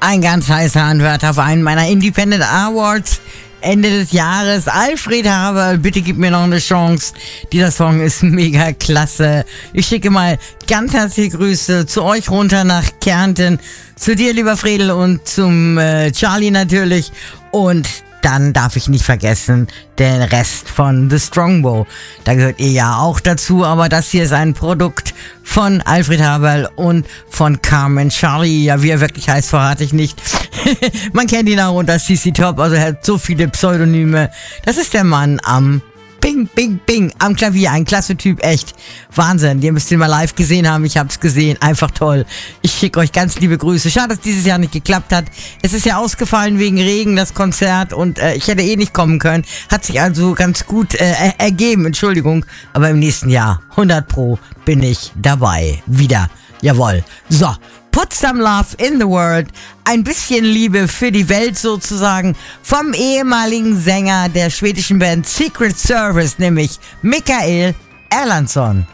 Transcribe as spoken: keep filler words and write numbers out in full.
Ein ganz heißer Anwärter auf einen meiner Independent Awards Ende des Jahres. Alfred Haberl, bitte gib mir noch eine Chance. Dieser Song ist mega klasse. Ich schicke mal ganz herzliche Grüße zu euch runter nach Kärnten. Zu dir, lieber Fredel, und zum äh, Charlie natürlich. Und dann darf ich nicht vergessen den Rest von The Strongbow. Da gehört ihr ja auch dazu, aber das hier ist ein Produkt von Alfred Haberl und von Carmen Charlie. Ja, wie er wirklich heißt, verrate ich nicht. Man kennt ihn auch unter C C Top, also er hat so viele Pseudonyme. Das ist der Mann am Bing, Bing, Bing, am Klavier, ein klasse Typ, echt. Wahnsinn, ihr müsst ihn mal live gesehen haben, ich hab's gesehen, einfach toll. Ich schicke euch ganz liebe Grüße. Schade, dass dieses Jahr nicht geklappt hat. Es ist ja ausgefallen wegen Regen, das Konzert, und äh, ich hätte eh nicht kommen können. Hat sich also ganz gut äh, ergeben, Entschuldigung. Aber im nächsten Jahr, hundert Pro, bin ich dabei. Wieder, jawohl. So. Put some love in the world. Ein bisschen Liebe für die Welt sozusagen vom ehemaligen Sänger der schwedischen Band Secret Service, nämlich Mikael Erlandsson.